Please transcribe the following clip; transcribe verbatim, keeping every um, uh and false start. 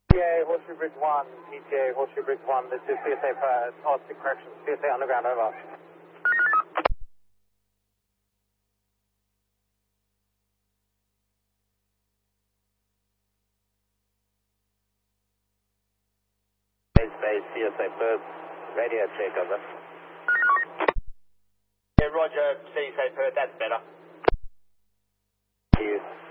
P A, Horseshoe Bridge one, P T A, Horseshoe Bridge one, this is C S A Perth, Arctic Corrections, C S A Underground, over. Base, base, C S A Perth, radio check, over. Yeah, roger, C S A Perth, that's better. Thank you.